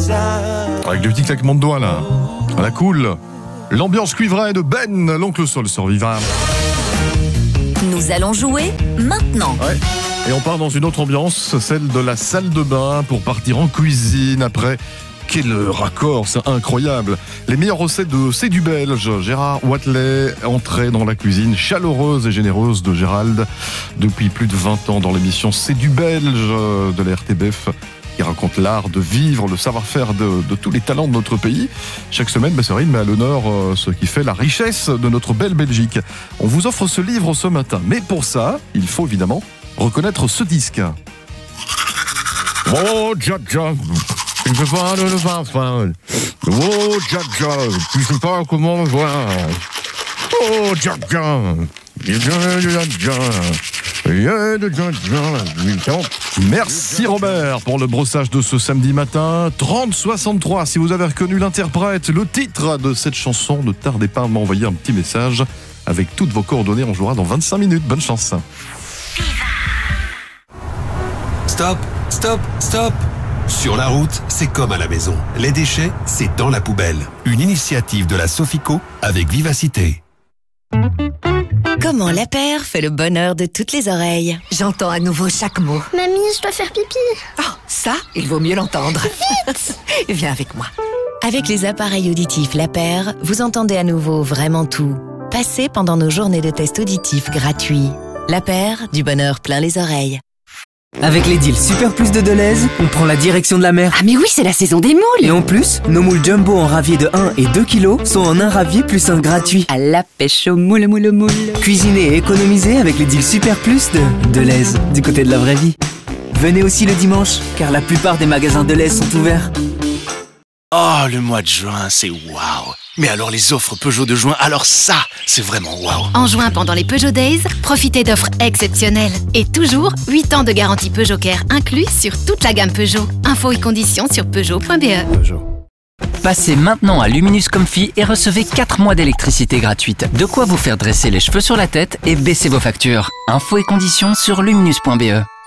Avec le petit claquement de doigts là, à la cool. L'ambiance cuivrée de Ben, l'oncle Sol sur Viva. Nous allons jouer maintenant. Ouais. Et on part dans une autre ambiance, celle de la salle de bain pour partir en cuisine après. Quel raccord, c'est incroyable. Les meilleures recettes de C'est du Belge. Gérard Wathelet, entrée dans la cuisine chaleureuse et généreuse de Gérald depuis plus de 20 ans dans l'émission C'est du Belge de la RTBF qui raconte l'art de vivre, le savoir-faire de tous les talents de notre pays. Chaque semaine, Séverine met à l'honneur ce qui fait la richesse de notre belle Belgique. On vous offre ce livre ce matin. Mais pour ça, il faut évidemment reconnaître ce disque. Oh, Jaja, je peux pas le vin. Oh, Jaja, tu sais pas comment voir. Oh, Jaja, Merci Robert pour le brossage de ce samedi matin. 3063, si vous avez reconnu l'interprète, le titre de cette chanson, ne tardez pas à m'envoyer un petit message avec toutes vos coordonnées. On jouera dans 25 minutes. Bonne chance. Stop, stop, stop. Sur la route, c'est comme à la maison. Les déchets, c'est dans la poubelle. Une initiative de la Sofico avec Vivacité. Comment la paire fait le bonheur de toutes les oreilles. J'entends à nouveau chaque mot. Mamie, je dois faire pipi. Oh, ça, il vaut mieux l'entendre. Vite. Viens avec moi. Avec les appareils auditifs La Paire, vous entendez à nouveau vraiment tout. Passez pendant nos journées de tests auditifs gratuits. La Paire, du bonheur plein les oreilles. Avec les deals Super Plus de Deleuze, on prend la direction de la mer. Ah mais oui, c'est la saison des moules. Et en plus, nos moules jumbo en ravier de 1 et 2 kilos sont en un ravier plus un gratuit. À la pêche aux moules. Cuisinez et économisez avec les deals Super Plus de Deleuze, du côté de la vraie vie. Venez aussi le dimanche, car la plupart des magasins Deleuze sont ouverts. Oh, le mois de juin, c'est waouh. Mais alors les offres Peugeot de juin, alors ça, c'est vraiment waouh. En juin, pendant les Peugeot Days, profitez d'offres exceptionnelles. Et toujours, 8 ans de garantie Peugeot Care inclus sur toute la gamme Peugeot. Infos et conditions sur Peugeot.be. Passez maintenant à Luminus Comfy et recevez 4 mois d'électricité gratuite. De quoi vous faire dresser les cheveux sur la tête et baisser vos factures. Infos et conditions sur luminus.be.